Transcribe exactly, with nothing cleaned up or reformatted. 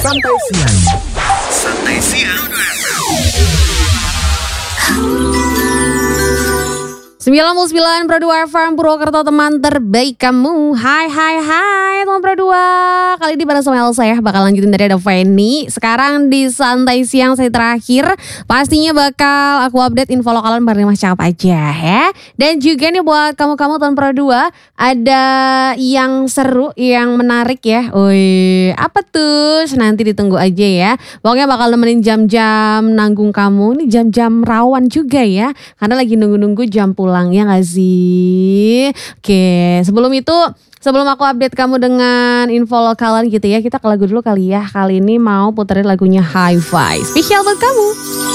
Santai Siang. Santai Siang. sembilan puluh sembilan koma dua F M Purwokerto, teman terbaik kamu. Hai hai hai teman Pro dua. Kali ini bareng sama Elsa ya. Bakal lanjutin dari ada Fanny. Sekarang di Santai Siang saya terakhir. Pastinya bakal aku update info lokalan bareng Mas Cakep aja ya. Dan juga nih buat kamu-kamu teman Pro dua, ada yang seru, yang menarik ya. Wih, apa tuh? Nanti ditunggu aja ya. Pokoknya bakal nemenin jam-jam nanggung kamu. Ini jam-jam rawan juga ya. Karena lagi nunggu-nunggu jam pulang. Ya gak sih? Oke, sebelum itu, sebelum aku update kamu dengan info lokalan gitu ya, kita ke lagu dulu kali ya. Kali ini mau puterin lagunya Hi-Fi, spesial buat kamu.